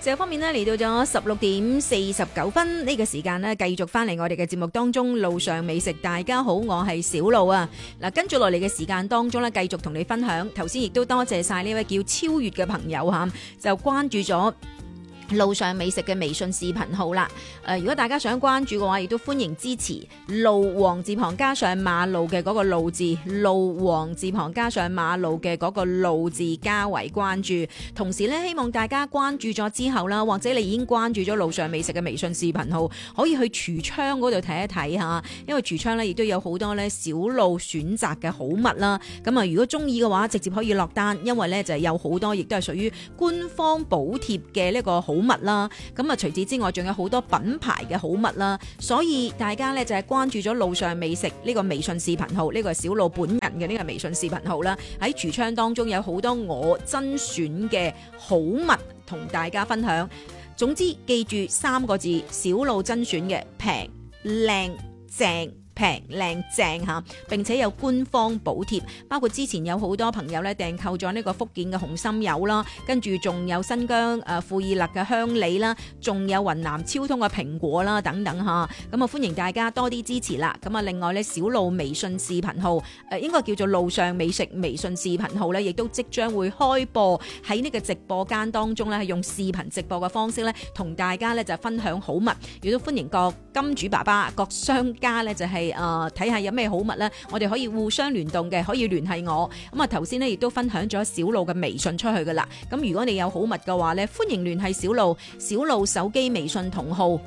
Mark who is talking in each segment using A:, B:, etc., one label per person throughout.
A: 時候方面呢，嚟到咗16:49呢個時間呢，繼續翻嚟我哋嘅節目當中，路上美食。大家好，我係小路啊。嗱，跟住落嚟嘅時間當中呢，繼續同你分享。頭先亦都多謝晒呢位叫超越嘅朋友吓，就關注咗路上美食嘅微信視頻號啦。如果大家想關注嘅話，亦都歡迎支持路王字旁加上馬路嘅嗰個路字，路王字旁加上馬路嘅嗰個路字加為關注。同時咧，希望大家關注咗之後啦，或者你已經關注咗路上美食嘅微信視頻號，可以去櫥窗嗰度睇一睇吓，因為櫥窗咧亦都有好多咧小路選擇嘅好物啦。咁啊，如果中意嘅話，直接可以落單，因為咧就係有好多亦都係屬於官方補貼嘅呢個好物啦。咁啊，除此之外，仲有好多品牌嘅好物啦。所以大家咧就係關注咗路上美食呢個微信視頻號，呢個係小路本人嘅呢個微信視頻號啦。喺櫥窗當中有好多我甄選嘅好物同大家分享。總之記住3個字，小路甄選嘅平靚正。平靚正嚇，並且有官方補貼，包括之前有好多朋友咧訂購咗呢個福建嘅紅心柚啦，跟住仲有新疆庫爾勒嘅香梨啦，仲有雲南超通嘅蘋果啦等等嚇，咁啊歡迎大家多啲支持啦。咁啊另外咧，小路微信視頻號應該叫做路上美食微信視頻號咧，亦都即將會開播喺呢個直播間當中咧，係用視頻直播嘅方式咧，同大家咧就分享好物，亦都歡迎各金主爸爸、各商家咧就係睇下有咩好物咧，我哋可以互相聯動嘅，可以聯繫我。咁啊頭先咧亦都分享咗小路嘅微信出去噶啦。咁如果你有好物嘅話咧，歡迎聯繫小路。小路手機微信同號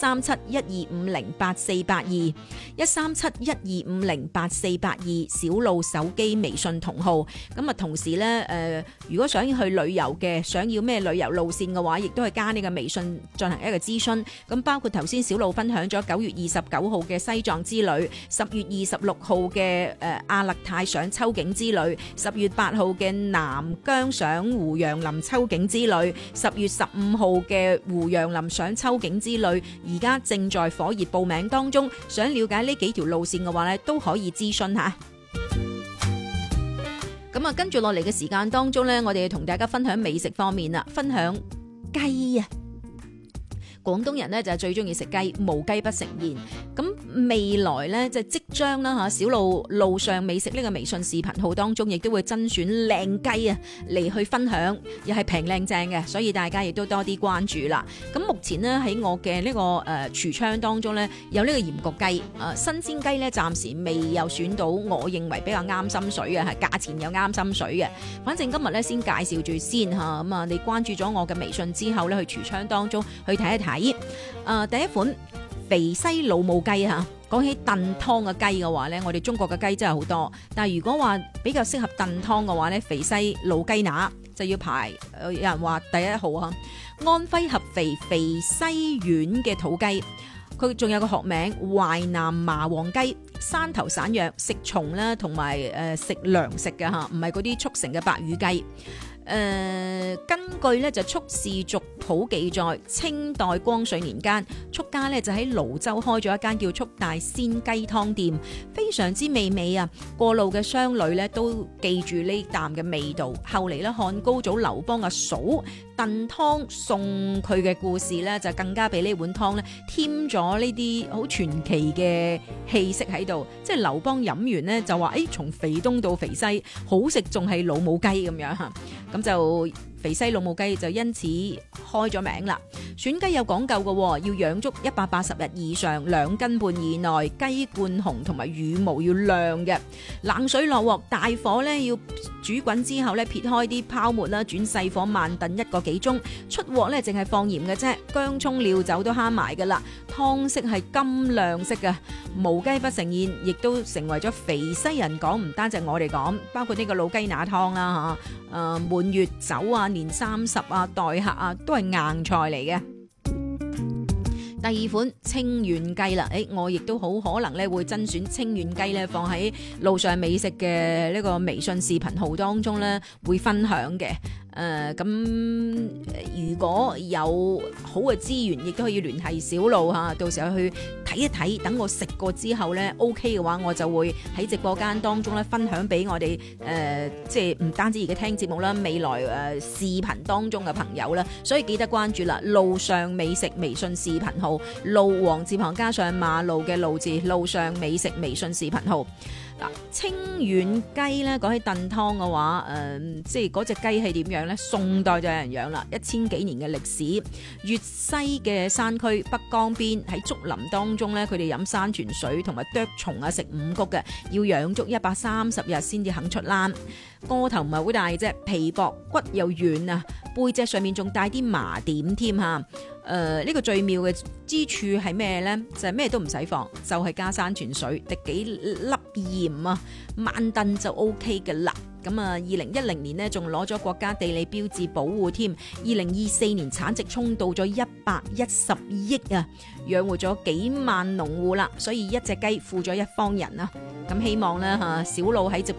A: 13712508482 13712508482，小路手機微信同號。咁啊同時咧如果想去旅遊嘅，想要咩旅遊路線嘅話，亦都係加呢個微信進行一個諮詢。咁包括頭先小路分享咗9月29號嘅西藏之旅，10月26號嘅阿勒泰賞秋景之旅，10月8號嘅南疆賞胡楊林秋景之旅，10月15號嘅胡楊林賞秋景之旅，而家正在火熱報名當中。想了解呢幾條路線嘅話咧，都可以諮詢下。咁啊，跟住落嚟嘅時間當中咧，我哋同大家分享美食方面啦，分享雞啊！廣東人咧就係最中意食雞，無雞不成宴。咁未來咧就即將啦嚇，小路路上美食呢個微信視頻號當中，亦都會甄選靚雞啊嚟去分享，又係平靚正嘅，所以大家亦都多啲關注啦。咁目前呢，喺我嘅呢個櫥窗當中咧，有呢個鹽焗雞，新鮮雞咧暫時未有選到，我認為比較啱心水嘅，係價錢又啱心水嘅。反正今日咧先介紹住先嚇，咁啊你關注咗我嘅微信之後咧，去櫥窗當中去睇一睇。第一款肥西老母雞嚇，講起燉湯嘅雞嘅話咧，我哋中國嘅雞真係好多，但係如果話比較適合燉湯嘅話咧，肥西老雞乸就要排，有人話第一號啊，安徽合肥肥西縣嘅土雞，佢仲有個學名淮南麻黃雞，山頭散養，食蟲啦，同埋食糧食嘅嚇，唔係嗰啲速成嘅白羽雞。根據咧就速氏族譜記載，清代光緒年間，速家咧就喺瀘州開咗一間叫速大鮮雞湯店，非常之美味啊！過路嘅商旅咧都記住呢啖嘅味道。後嚟咧漢高祖劉邦嘅嫂燉湯送佢嘅故事咧，就更加俾呢碗湯咧添咗呢啲好傳奇嘅氣息喺度。即係劉邦飲完呢，就話從肥東到肥西好食，仲係老母雞咁樣嚇。咁就肥西老母雞就因此開咗名啦。選雞有講究嘅，要養足180日以上，2斤半以內，雞冠紅同埋羽毛要亮嘅。冷水落鑊，大火咧要煮滾之後咧撇開啲泡沫啦，轉細火慢燉1個幾鐘，出鑊咧淨係放鹽嘅啫，薑葱料酒都慳埋噶啦。湯色係金亮色嘅，無雞不成宴，亦都成為咗肥西人講，唔單止我哋講，包括呢個老雞乸湯啦嚇，滿月酒啊、年30啊、待客啊，都係硬菜嚟嘅。第二款清遠雞啦，我亦都好可能咧會甄選清遠雞咧放喺路上美食嘅呢個微信視頻號當中咧會分享嘅。 咁如果有好嘅資源，亦都可以聯繫小路嚇，到時候去睇一睇。等我食過之後咧 OK 嘅話，我就會喺直播間當中咧分享俾我哋即係唔單止而家聽節目啦，未來視頻當中嘅朋友啦，所以記得關注啦。路上美食微信視頻號，路黃字旁加上馬路嘅路字，路上美食微信視頻號。嗱，清遠雞咧，講起燉湯嘅話，即係嗰隻雞係點樣咧？宋代就有人養啦，1000幾年嘅歷史。粵西嘅山區北江邊喺竹林當中咧，佢哋飲山泉水同埋啄蟲啊，食五穀嘅，要養足130日先至肯出欄。個頭唔係好大啫，皮薄骨又軟啊，背脊上面仲帶啲麻點添嚇。呢個最妙嘅之處係咩呢？就係咩都唔使放，就係加山泉水，滴幾粒鹽啊，慢燉就 OK 嘅啦。咁啊，2010年呢仲攞咗國家地理標誌保護添。2024年產值衝到咗110億啊，養活咗幾萬農戶啦，所以一隻雞富咗一方人啊。咁希望咧小路喺直